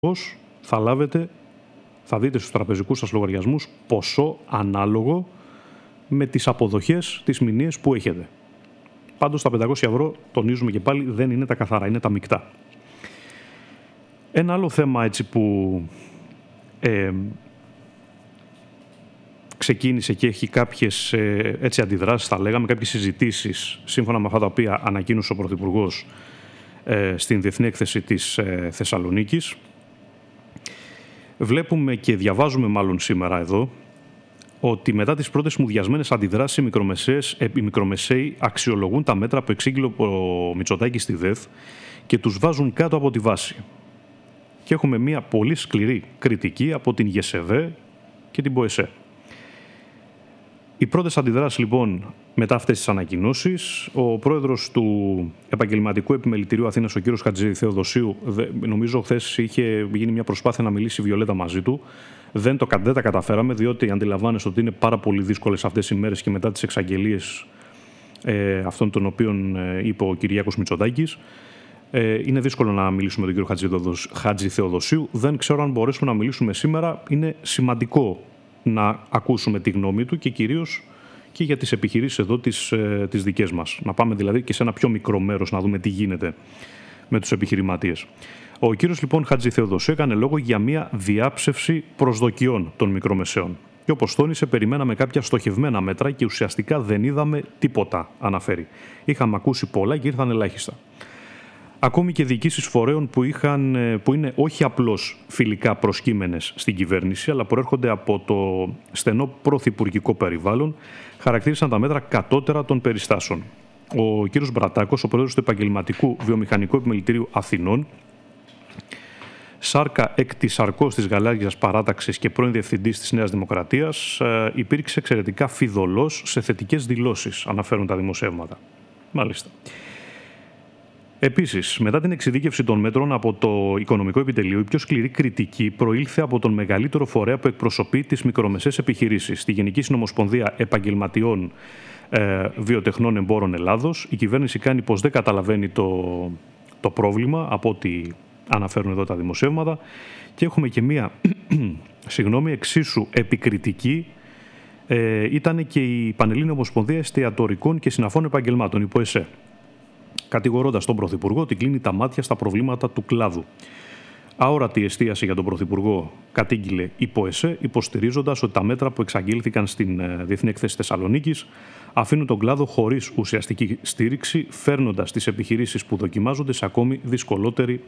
θα δείτε στους τραπεζικούς σας λογαριασμούς ποσό ανάλογο με τις αποδοχές, τις μηνύες που έχετε. Πάντως τα 500 ευρώ, τονίζουμε και πάλι, δεν είναι τα καθαρά, είναι τα μεικτά. Ένα άλλο θέμα έτσι που ξεκίνησε και έχει κάποιες έτσι αντιδράσεις, θα λέγαμε, κάποιες συζητήσεις σύμφωνα με αυτά τα οποία ανακοίνωσε ο Πρωθυπουργός στην Διεθνή Έκθεση της Θεσσαλονίκης. Βλέπουμε και διαβάζουμε μάλλον σήμερα εδώ ότι μετά τις πρώτες μουδιασμένες αντιδράσεις οι μικρομεσαίοι αξιολογούν τα μέτρα που εξήγηλε ο Μητσοτάκης στη ΔΕΘ και τους βάζουν κάτω από τη βάση. Και έχουμε μια πολύ σκληρή κριτική από την ΓΕΣΕΒΕ και την ΠΟΕΣΕ. Οι πρώτες αντιδράσεις λοιπόν μετά αυτές τις ανακοινώσεις, ο πρόεδρος του Επαγγελματικού Επιμελητηρίου Αθήνας, ο κύριος Χατζηθεοδοσίου, νομίζω χθες είχε γίνει μια προσπάθεια να μιλήσει η Βιολέτα μαζί του. Δεν τα καταφέραμε, διότι αντιλαμβάνεστε ότι είναι πάρα πολύ δύσκολες αυτές οι μέρες και μετά τις εξαγγελίες αυτών των οποίων είπε ο Κυριάκος Μητσοτάκης. Είναι δύσκολο να μιλήσουμε με τον κύριο Χατζηθεοδοσίου. Δεν ξέρω αν μπορέσουμε να μιλήσουμε σήμερα. Είναι σημαντικό να ακούσουμε τη γνώμη του και κυρίως και για τις επιχειρήσεις εδώ τις δικές μας. Να πάμε δηλαδή και σε ένα πιο μικρό μέρος να δούμε τι γίνεται με τους επιχειρηματίες. Ο κύριος λοιπόν Χατζηθεοδοσίου έκανε λόγο για μια διάψευση προσδοκιών των μικρομεσαίων. Και όπως τόνισε, περιμέναμε κάποια στοχευμένα μέτρα και ουσιαστικά δεν είδαμε τίποτα, αναφέρει. Είχαμε ακούσει πολλά και ήρθαν ελάχιστα. Ακόμη και διοικήσεις φορέων που είναι όχι απλώς φιλικά προσκύμενες στην κυβέρνηση, αλλά προέρχονται από το στενό πρωθυπουργικό περιβάλλον, χαρακτήρισαν τα μέτρα κατώτερα των περιστάσεων. Ο κύριος Μπρατάκος, ο πρόεδρος του Επαγγελματικού Βιομηχανικού Επιμελητηρίου Αθηνών, σάρκα εκ της σαρκός της Γαλάζιας Παράταξης και πρώην διευθυντής της Νέας Δημοκρατίας, υπήρξε εξαιρετικά φιδωλός σε θετικές δηλώσεις, αναφέρουν τα δημοσιεύματα. Μάλιστα. Επίσης, μετά την εξειδίκευση των μέτρων από το Οικονομικό Επιτελείο, η πιο σκληρή κριτική προήλθε από τον μεγαλύτερο φορέα που εκπροσωπεί τις μικρομεσαίες επιχειρήσεις, τη Γενική Συνομοσπονδία Επαγγελματιών Βιοτεχνών Εμπόρων Ελλάδος. Η κυβέρνηση κάνει πως δεν καταλαβαίνει το πρόβλημα, από ό,τι αναφέρουν εδώ τα δημοσιεύματα, και έχουμε και μία εξίσου επικριτική. Ήταν και η Πανελλήνια Ομοσπονδία Εστιατορικών και Συναφών Επαγγελμάτων, η ΠΟΕΣΕ, κατηγορώντας τον Πρωθυπουργό ότι κλείνει τα μάτια στα προβλήματα του κλάδου. Αόρατη εστίαση για τον Πρωθυπουργό κατήγγειλε η ΠΟΕΣΕ, υποστηρίζοντας ότι τα μέτρα που εξαγγείλθηκαν στην Διεθνή Έκθεση Θεσσαλονίκης αφήνουν τον κλάδο χωρίς ουσιαστική στήριξη, φέρνοντας τις επιχειρήσεις που δοκιμάζονται σε ακόμη δυσκολότερη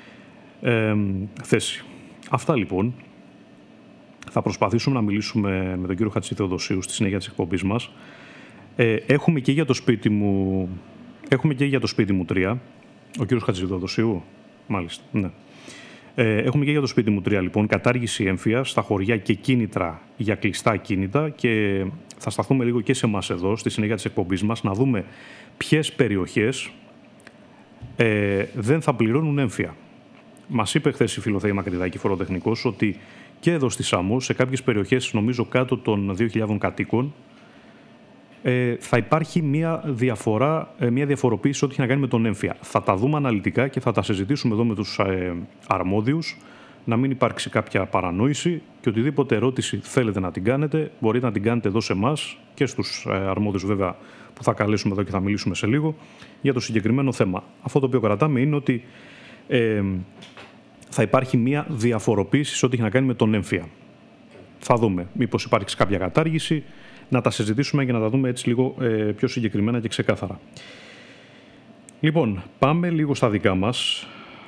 θέση. Αυτά λοιπόν. Θα προσπαθήσουμε να μιλήσουμε με τον κύριο Χατζηθεοδοσίου στη συνέχεια της εκπομπής μας. Έχουμε και για το σπίτι μου 3, ο κύριος Χατζηθεοδοσίου, μάλιστα, ναι. Έχουμε και για το σπίτι μου 3, λοιπόν, κατάργηση έμφυας στα χωριά και κίνητρα για κλειστά ακίνητα, και θα σταθούμε λίγο και σε εμάς εδώ, στη συνέχεια της εκπομπής μας, να δούμε ποιες περιοχές δεν θα πληρώνουν έμφυα. Μας είπε χθες η Φιλοθέη Μακρυδάκη, φοροτεχνικός, ότι και εδώ στη Σάμο, σε κάποιες περιοχές, νομίζω κάτω των 2.000 κατοίκων, θα υπάρχει μια διαφοροποίηση ό,τι έχει να κάνει με τον έμφυα. Θα τα δούμε αναλυτικά και θα τα συζητήσουμε εδώ με τους αρμόδιους, να μην υπάρξει κάποια παρανόηση, και οτιδήποτε ερώτηση θέλετε να την κάνετε, μπορείτε να την κάνετε εδώ σε εμάς και στους αρμόδιους βέβαια που θα καλέσουμε εδώ και θα μιλήσουμε σε λίγο για το συγκεκριμένο θέμα. Αυτό το οποίο κρατάμε είναι ότι θα υπάρχει μια διαφοροποίηση σε ό,τι έχει να κάνει με τον έμφυα. Θα δούμε μήπως υπάρξει κάποια κατάργηση, να τα συζητήσουμε και να τα δούμε έτσι λίγο πιο συγκεκριμένα και ξεκάθαρα. Λοιπόν, πάμε λίγο στα δικά μας.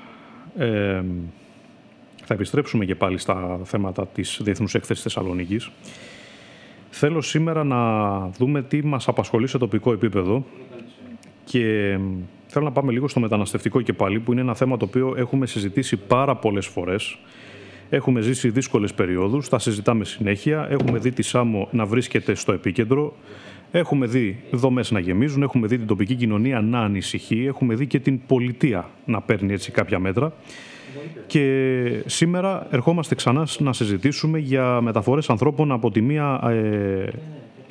Θα επιστρέψουμε και πάλι στα θέματα της Διεθνούς Έκθεσης Θεσσαλονίκης. Θέλω σήμερα να δούμε τι μας απασχολεί σε τοπικό επίπεδο και θέλω να πάμε λίγο στο μεταναστευτικό και πάλι, που είναι ένα θέμα το οποίο έχουμε συζητήσει πάρα πολλές φορές. Έχουμε ζήσει δύσκολες περιόδους, τα συζητάμε συνέχεια. Έχουμε δει τη Σάμο να βρίσκεται στο επίκεντρο. Έχουμε δει δομές να γεμίζουν, έχουμε δει την τοπική κοινωνία να ανησυχεί, έχουμε δει και την πολιτεία να παίρνει έτσι κάποια μέτρα. Και σήμερα ερχόμαστε ξανά να συζητήσουμε για μεταφορές ανθρώπων από τη μία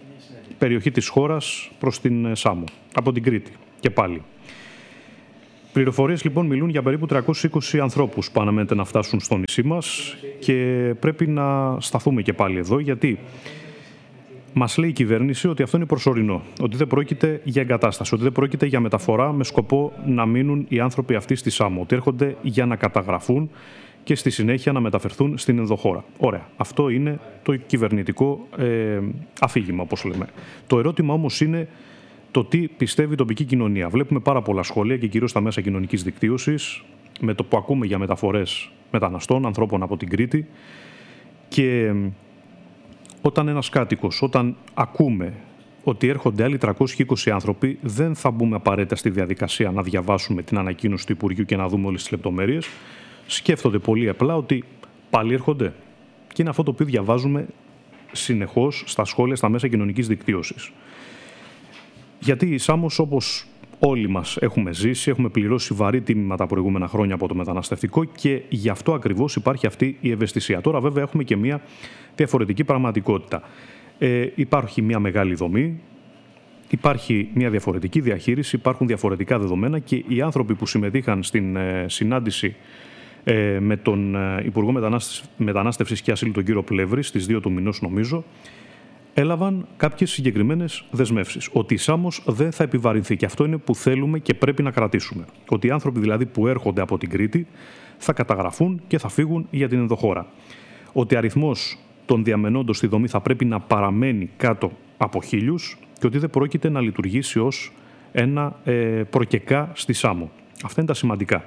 περιοχή της χώρας προς την Σάμο, από την Κρήτη και πάλι. Πληροφορίες λοιπόν μιλούν για περίπου 320 ανθρώπους που αναμένεται να φτάσουν στο νησί μας και πρέπει να σταθούμε και πάλι εδώ, γιατί μας λέει η κυβέρνηση ότι αυτό είναι προσωρινό, ότι δεν πρόκειται για εγκατάσταση, ότι δεν πρόκειται για μεταφορά με σκοπό να μείνουν οι άνθρωποι αυτοί στη Σάμο, ότι έρχονται για να καταγραφούν και στη συνέχεια να μεταφερθούν στην ενδοχώρα. Ωραία. Αυτό είναι το κυβερνητικό αφήγημα, όπως λέμε. Το ερώτημα όμως είναι το τι πιστεύει η τοπική κοινωνία. Βλέπουμε πάρα πολλά σχόλια και κυρίως στα μέσα κοινωνικής δικτύωσης, με το που ακούμε για μεταφορές μεταναστών, ανθρώπων από την Κρήτη, και όταν ένας κάτοικος, όταν ακούμε ότι έρχονται άλλοι 320 άνθρωποι, δεν θα μπούμε απαραίτητα στη διαδικασία να διαβάσουμε την ανακοίνωση του Υπουργείου και να δούμε όλες τις λεπτομέρειες. Σκέφτονται πολύ απλά ότι πάλι έρχονται. Και είναι αυτό το οποίο διαβάζουμε συνεχώς στα σχόλια, στα μέσα κοινωνικής δικτύωσης. Γιατί η Σάμος, όπως όλοι μας έχουμε ζήσει, έχουμε πληρώσει βαρύ τίμημα τα προηγούμενα χρόνια από το μεταναστευτικό και γι' αυτό ακριβώς υπάρχει αυτή η ευαισθησία. Τώρα βέβαια έχουμε και μια διαφορετική πραγματικότητα. Υπάρχει μια μεγάλη δομή, υπάρχει μια διαφορετική διαχείριση, υπάρχουν διαφορετικά δεδομένα και οι άνθρωποι που συμμετείχαν στην συνάντηση με τον Υπουργό Μετανάστευσης και Ασύλου, τον κύριο Πλεύρη, στις 2 του μηνός νομίζω, έλαβαν κάποιες συγκεκριμένες δεσμεύσεις. Ότι η Σάμος δεν θα επιβαρυνθεί και αυτό είναι που θέλουμε και πρέπει να κρατήσουμε. Ότι οι άνθρωποι δηλαδή που έρχονται από την Κρήτη θα καταγραφούν και θα φύγουν για την ενδοχώρα. Ότι αριθμός των διαμενόντων στη δομή θα πρέπει να παραμένει κάτω από 1.000 και ότι δεν πρόκειται να λειτουργήσει ως ένα προκεκά στη Σάμο. Αυτά είναι τα σημαντικά.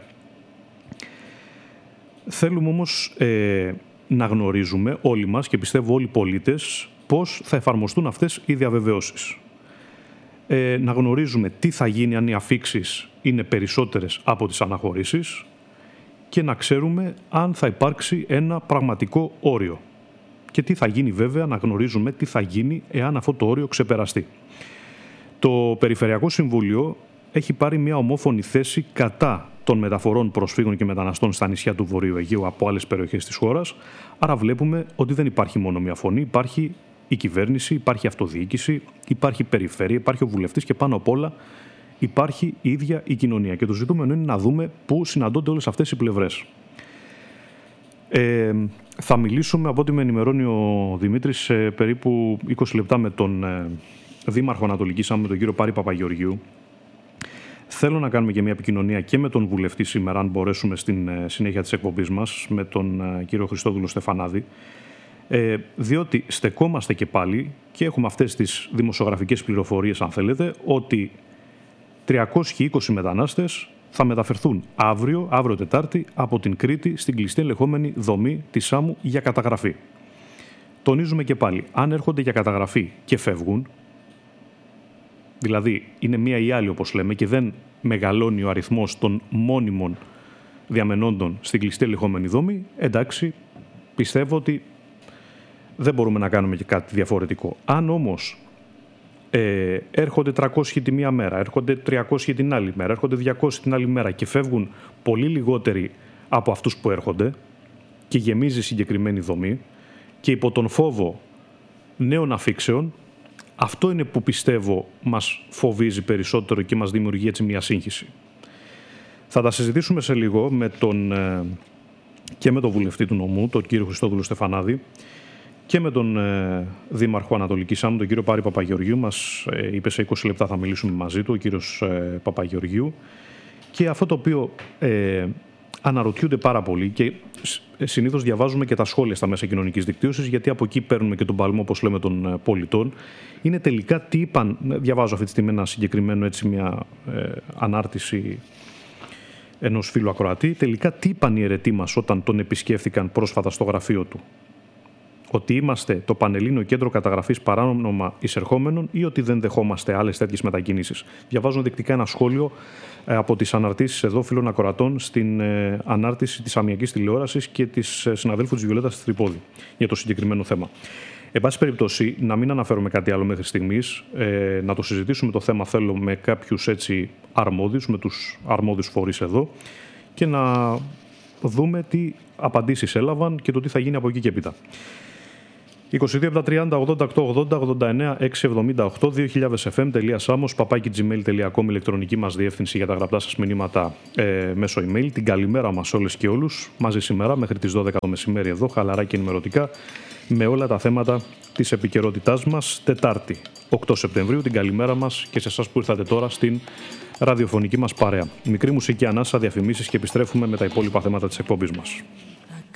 Θέλουμε όμως να γνωρίζουμε όλοι μας και πιστεύω όλοι οι πολίτες πώς θα εφαρμοστούν αυτές οι διαβεβαιώσεις. Να γνωρίζουμε τι θα γίνει αν οι αφίξεις είναι περισσότερες από τις αναχωρήσεις και να ξέρουμε αν θα υπάρξει ένα πραγματικό όριο. Και τι θα γίνει βέβαια, να γνωρίζουμε τι θα γίνει εάν αυτό το όριο ξεπεραστεί. Το Περιφερειακό Συμβούλιο έχει πάρει μια ομόφωνη θέση κατά των μεταφορών προσφύγων και μεταναστών στα νησιά του Βορείου Αιγαίου από άλλες περιοχές της χώρας. Άρα βλέπουμε ότι δεν υπάρχει μόνο μια φωνή, υπάρχει η κυβέρνηση, υπάρχει αυτοδιοίκηση, υπάρχει περιφέρεια, υπάρχει ο βουλευτής και πάνω απ' όλα υπάρχει η ίδια η κοινωνία. Και το ζητούμενο είναι να δούμε πού συναντώνται όλες αυτές οι πλευρές. Θα μιλήσουμε, από ό,τι με ενημερώνει ο Δημήτρης, σε περίπου 20 λεπτά με τον Δήμαρχο Ανατολικής Σάμου, τον κύριο Πάρη Παπαγεωργίου. Θέλω να κάνουμε και μια επικοινωνία και με τον βουλευτή σήμερα, αν μπορέσουμε στην συνέχεια της εκπομπής μας, με τον κύριο Χριστόδουλο Στεφανάδη, διότι στεκόμαστε και πάλι και έχουμε αυτές τις δημοσιογραφικές πληροφορίες, αν θέλετε, ότι 320 μετανάστες θα μεταφερθούν αύριο Τετάρτη, από την Κρήτη στην κλειστή ελεγχόμενη δομή της Σάμου για καταγραφή. Τονίζουμε και πάλι, αν έρχονται για καταγραφή και φεύγουν, δηλαδή είναι μία ή άλλη όπως λέμε και δεν μεγαλώνει ο αριθμός των μόνιμων διαμενόντων στην κλειστή ελεγχόμενη δομή, εντάξει, πιστεύω ότι δεν μπορούμε να κάνουμε και κάτι διαφορετικό. Αν όμως έρχονται 300 τη μία μέρα, έρχονται 300 την άλλη μέρα, έρχονται 200 την άλλη μέρα και φεύγουν πολύ λιγότεροι από αυτούς που έρχονται και γεμίζει συγκεκριμένη δομή και υπό τον φόβο νέων αφίξεων, αυτό είναι που πιστεύω μας φοβίζει περισσότερο και μας δημιουργεί έτσι μια σύγχυση. Θα τα συζητήσουμε σε λίγο και με τον βουλευτή του νομού, τον κύριο Χριστόδουλο Στεφανάδη, και με τον Δήμαρχο Ανατολικής Σάμου, τον κύριο Πάρη Παπαγεωργίου. Μας είπε σε 20 λεπτά θα μιλήσουμε μαζί του, ο κύριος Παπαγεωργίου. Και αυτό το οποίο αναρωτιούνται πάρα πολύ και συνήθως διαβάζουμε και τα σχόλια στα μέσα κοινωνικής δικτύωσης, γιατί από εκεί παίρνουμε και τον παλμό, όπως λέμε, των πολιτών, είναι τελικά τι είπαν. Διαβάζω αυτή τη στιγμή ένα συγκεκριμένο, μια ανάρτηση ενός φίλου ακροατή. Τελικά τι είπαν οι αιρετοί μας όταν τον επισκέφθηκαν πρόσφατα στο γραφείο του? Ότι είμαστε το Πανελλήνιο Κέντρο Καταγραφής Παράνομα Εισερχόμενων ή ότι δεν δεχόμαστε άλλες τέτοιες μετακινήσεις? Διαβάζω ενδεικτικά ένα σχόλιο από τις αναρτήσεις εδώ φίλων ακροατών στην ανάρτηση της Αμιακής Τηλεόρασης και της συναδέλφου της Βιολέτας της Τρυπόδη για το συγκεκριμένο θέμα. Εν πάση περιπτώσει, να μην αναφέρουμε κάτι άλλο μέχρι στιγμής, να το συζητήσουμε το θέμα θέλω με κάποιους έτσι αρμόδιους, με τους αρμόδιους φορείς εδώ και να δούμε τι απαντήσεις έλαβαν και το τι θα γίνει από εκεί και έπειτα. 22-30 88 80 89 678 2000fm.samos@gmail.com, ηλεκτρονική μας διεύθυνση για τα γραπτά σας μηνύματα μέσω email. Την καλημέρα μας όλες και όλους, μαζί σήμερα μέχρι τις 12 το μεσημέρι εδώ, χαλαρά και ενημερωτικά, με όλα τα θέματα της επικαιρότητάς μας. Τετάρτη, 8 Σεπτεμβρίου, την καλημέρα μας και σε εσάς που ήρθατε τώρα στην ραδιοφωνική μας παρέα. Μικρή μουσική ανάσα, διαφημίσεις και επιστρέφουμε με τα υπόλοιπα θέματα της εκπομπής μας.